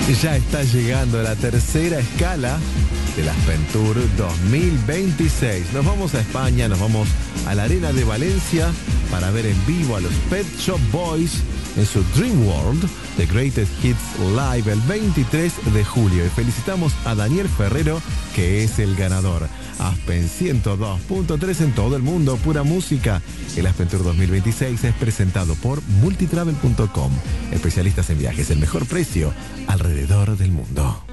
Ya está llegando la tercera escala de la Aspentour 2026. Nos vamos a España, nos vamos a la Arena de Valencia para ver en vivo a los Pet Shop Boys en su Dream World, The Greatest Hits Live, el 23 de julio. Y felicitamos a Daniel Ferrero, que es el ganador. Aspen 102.3 en todo el mundo, pura música. El Aspentour 2026 es presentado por multitravel.com. Especialistas en viajes, el mejor precio alrededor del mundo.